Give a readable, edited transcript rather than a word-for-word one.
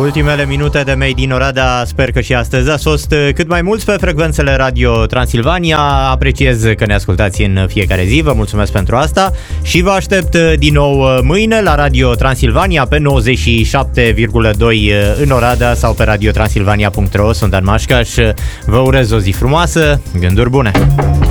Ultimele minute de Made in Oradea, sper că și astăzi ați fost cât mai mulți pe frecvențele Radio Transilvania. Apreciez că ne ascultați în fiecare zi, vă mulțumesc pentru asta și vă aștept din nou mâine la Radio Transilvania pe 97,2 în Oradea sau pe radiotransilvania.ro. Sunt Dan Mașcaș, vă urez o zi frumoasă, gânduri bune!